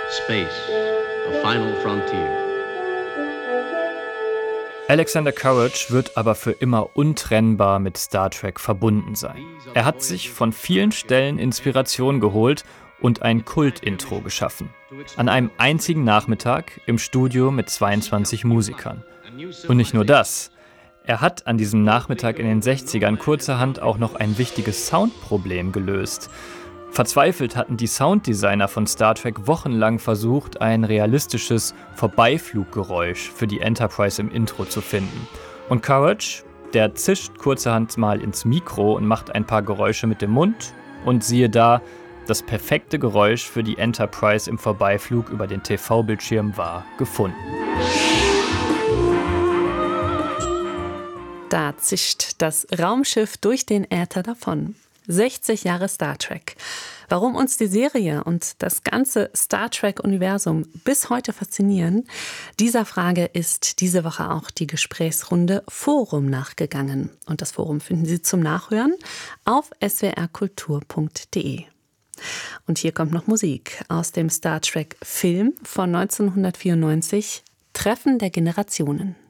Space, the final frontier. Alexander Courage wird aber für immer untrennbar mit Star Trek verbunden sein. Er hat sich von vielen Stellen Inspiration geholt und ein Kult-Intro geschaffen. An einem einzigen Nachmittag im Studio mit 22 Musikern. Und nicht nur das. Er hat an diesem Nachmittag in den 60ern kurzerhand auch noch ein wichtiges Soundproblem gelöst. Verzweifelt hatten die Sounddesigner von Star Trek wochenlang versucht, ein realistisches Vorbeifluggeräusch für die Enterprise im Intro zu finden. Und Courage, der zischt kurzerhand mal ins Mikro und macht ein paar Geräusche mit dem Mund und siehe da, das perfekte Geräusch für die Enterprise im Vorbeiflug über den TV-Bildschirm war gefunden. Da zischt das Raumschiff durch den Äther davon. 60 Jahre Star Trek. Warum uns die Serie und das ganze Star Trek-Universum bis heute faszinieren, dieser Frage ist diese Woche auch die Gesprächsrunde Forum nachgegangen. Und das Forum finden Sie zum Nachhören auf swrkultur.de. Und hier kommt noch Musik aus dem Star Trek-Film von 1994, Treffen der Generationen.